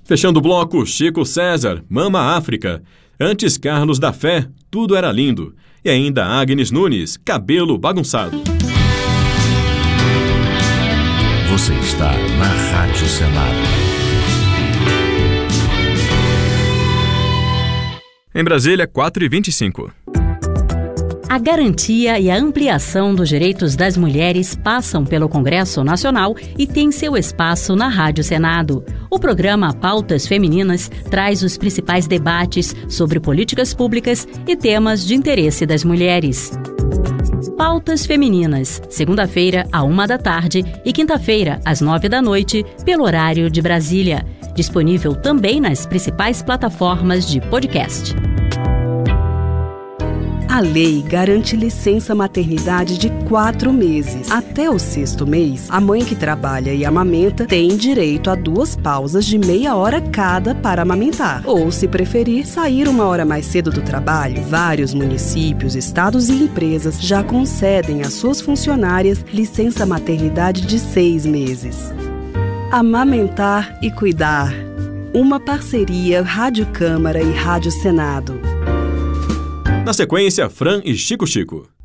Fechando o bloco, Chico César, Mama África. Antes Carlos da Fé, Tudo Era Lindo. E ainda Agnes Nunes, Cabelo Bagunçado. Você está na Rádio Senado. Em Brasília, 4h25. A garantia e a ampliação dos direitos das mulheres passam pelo Congresso Nacional e tem seu espaço na Rádio Senado. O programa Pautas Femininas traz os principais debates sobre políticas públicas e temas de interesse das mulheres. Pautas Femininas, segunda-feira, à 13h e quinta-feira, às 21h, pelo horário de Brasília. Disponível também nas principais plataformas de podcast. A lei garante licença maternidade de 4 meses. Até o 6º mês, a mãe que trabalha e amamenta tem direito a 2 pausas de meia hora cada para amamentar. Ou, se preferir, sair 1 hora mais cedo do trabalho. Vários municípios, estados e empresas já concedem às suas funcionárias licença maternidade de 6 meses. Amamentar e cuidar. Uma parceria Rádio Câmara e Rádio Senado. Na sequência, Fran e Chico Chico.